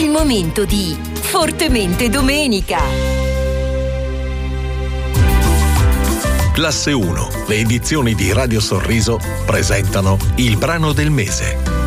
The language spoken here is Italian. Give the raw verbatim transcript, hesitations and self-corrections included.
momento di Fortemente Domenica. Classe uno, le edizioni di Radio Sorriso presentano il brano del mese.